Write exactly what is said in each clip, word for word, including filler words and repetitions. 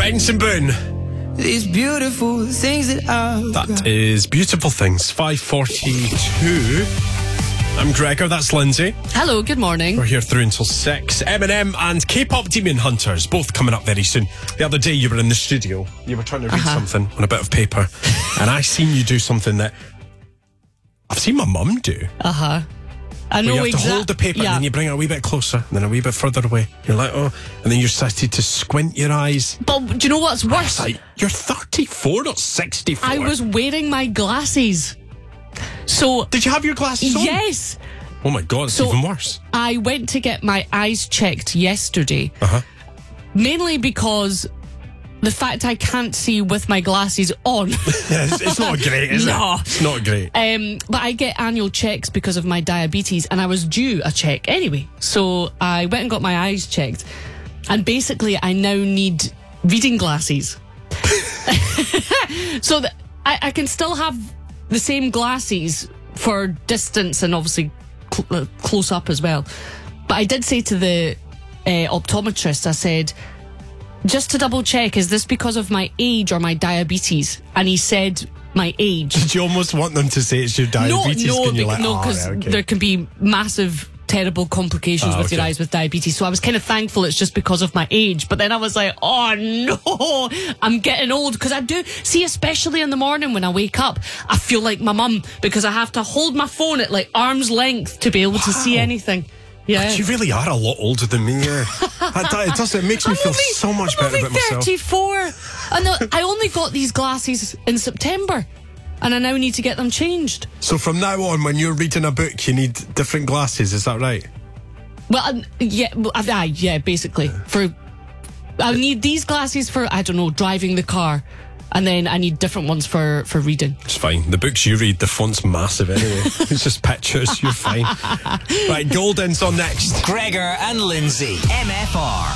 Benson Boone. These beautiful things that I've That got. is Beautiful Things, five forty-two. I'm Gregor, that's Lindsay. Hello, good morning. We're here through until six. Eminem and K-pop Demon Hunters, both coming up very soon. The other day you were in the studio, you were trying to read Uh-huh. something on a bit of paper, and I seen you do something that I've seen my mum do. Uh-huh. I know Where you have to exact- hold the paper yeah. and then you bring it a wee bit closer and then a wee bit further away. You're like, oh, and then you're started to squint your eyes. But do you know what's worse? It's like, you're thirty-four, not sixty-four. I was wearing my glasses. So, Did you have your glasses on? yes, Oh my God, it's So- even worse. I went to get my eyes checked yesterday. Uh-huh. Mainly because the fact I can't see with my glasses on. Yeah, it's, it's not great, is No. it? It's not great. Um, but I get annual checks because of my diabetes, and I was due a check anyway. So I went and got my eyes checked, and basically I now need reading glasses. So that I, I can still have the same glasses for distance and obviously cl- uh, close up as well. But I did say to the uh, optometrist, I said, just to double check, is this because of my age or my diabetes? And he said my age. Did you almost want them to say it's your diabetes? No, no, and you're bec- like, no, "Oh, because right, okay." there can be massive, terrible complications Ah, with your okay. eyes with diabetes. So I was kind of thankful it's just because of my age. But then I was like, oh no, I'm getting old. Because I do see, especially in the morning when I wake up, I feel like my mum because I have to hold my phone at like arm's length to be able to see Wow. anything. Yeah. You really are a lot older than me. Yeah. That- that- it does. It makes me I'm feel only- so much I'm better only about myself. thirty-four. And the- I only got these glasses in September. And I now need to get them changed. So from now on, when you're reading a book, you need different glasses. Is that right? Well, um, yeah, well, uh, aye, yeah, basically. For I need these glasses for, I don't know, driving the car. And then I need different ones for, for reading. It's fine. The books you read, the font's massive anyway. It's just pictures. You're fine. Right, Golden's on next. Gregor and Lindsay, M F R.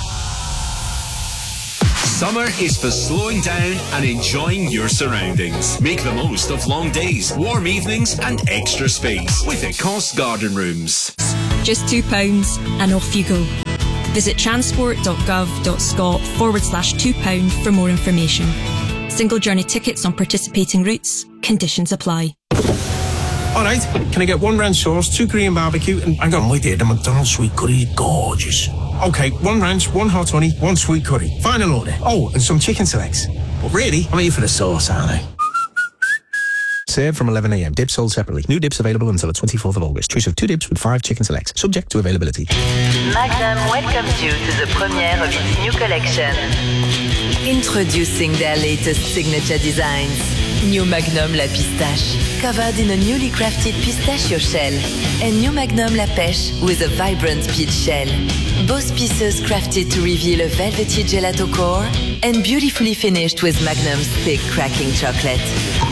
Summer is for slowing down and enjoying your surroundings. Make the most of long days, warm evenings, and extra space with Ecosse Garden Rooms. Just two pounds and off you go. Visit transport.gov.scot forward slash two pound for more information. Single journey tickets on participating routes. Conditions apply. All right, can I get one ranch sauce, two Korean barbecue, and hang on, wait there, the McDonald's sweet curry is gorgeous. Okay, one ranch, one hot honey, one sweet curry. Final order. Oh, and some chicken selects. But really, I'm here for the sauce, aren't I? Served from eleven a m. Dips sold separately. New dips available until the twenty-fourth of August. Choice of two dips with five chicken selects. Subject to availability. Magnum welcomes you to the premiere of its new collection. Introducing their latest signature designs. New Magnum La Pistache, covered in a newly crafted pistachio shell. And New Magnum La Pêche with a vibrant peach shell. Both pieces crafted to reveal a velvety gelato core and beautifully finished with Magnum's thick cracking chocolate.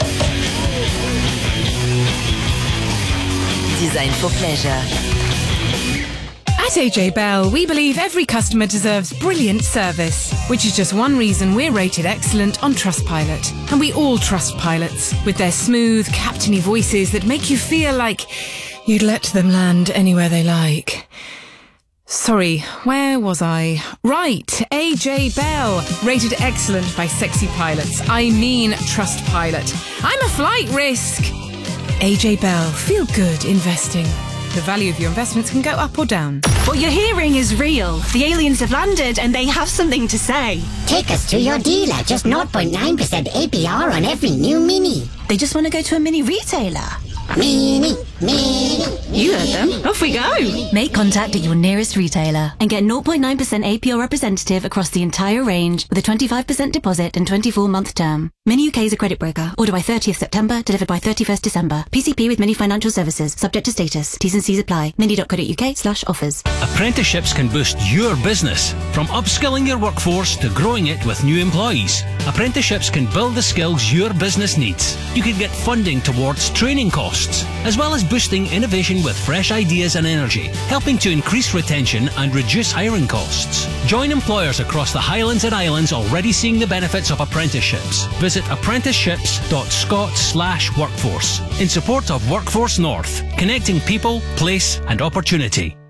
Designed for pleasure. At A J Bell, we believe every customer deserves brilliant service, which is just one reason we're rated excellent on Trustpilot. And we all trust pilots, with their smooth, captainy voices that make you feel like you'd let them land anywhere they like. Sorry, where was I? Right, A J Bell, rated excellent by sexy pilots. I mean Trustpilot. I'm a flight risk. A J Bell, feel good investing. The value of your investments can go up or down. What you're hearing is real. The aliens have landed and they have something to say. Take us to your dealer. Just zero point nine percent A P R on every new Mini. They just want to go to a mini retailer. Mini, Mini. You heard them. Off we go. Make contact at your nearest retailer and get zero point nine percent A P R representative across the entire range with a twenty-five percent deposit and twenty-four month term. Mini U K is a credit broker. Order by thirtieth September, delivered by thirty-first December. P C P with Mini Financial Services. Subject to status. T's and C's apply. mini.co.uk slash offers. Apprenticeships can boost your business. From upskilling your workforce to growing it with new employees. Apprenticeships can build the skills your business needs. You can get funding towards training costs, as well as boosting innovation with fresh ideas and energy, helping to increase retention and reduce hiring costs. Join employers across the Highlands and Islands already seeing the benefits of apprenticeships. Visit apprenticeships.scot slash workforce in support of Workforce North, connecting people, place and opportunity.